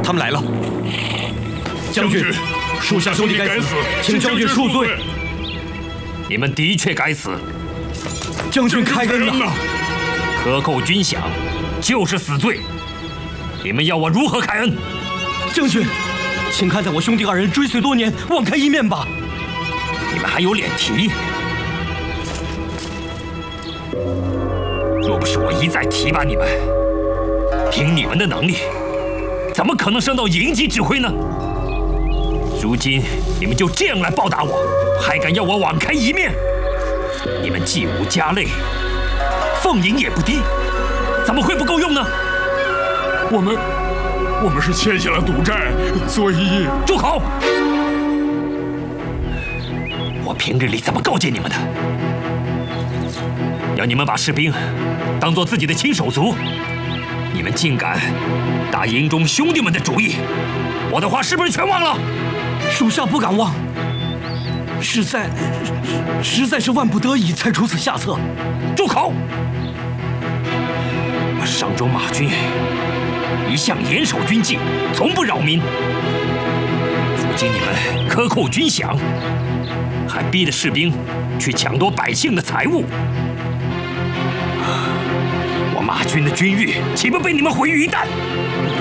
他们来了。将军，属下兄弟该死，请将军恕罪。 你们的确该死。 将军开恩呐！ 克扣军饷就是死罪。你们要我如何开恩？ 将军，请看在我兄弟二人追随多年，网开一面吧。 你们还有脸提？若不是我一再提拔你们，凭你们的能力，怎么可能升到营级指挥呢？如今你们就这样来报答我，还敢要我网开一面？你们既无家累，俸银也不低，怎么会不够用呢？ 我们是欠下了赌债，所以住口！我平日里怎么告诫你们的？要你们把士兵当做自己的亲手足，你们竟敢打营中兄弟们的主意，我的话是不是全忘了？ 属下不敢忘，实在是万不得已才出此下策。 住口！我上州马军一向严守军纪，从不扰民。如今你们克扣军饷，还逼着士兵去抢夺百姓的财物，我马军的军誉岂不被你们毁于一旦？